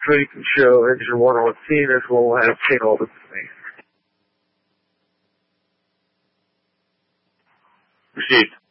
drink and show Engine 1 on scene, as we'll have seen all the space. Received.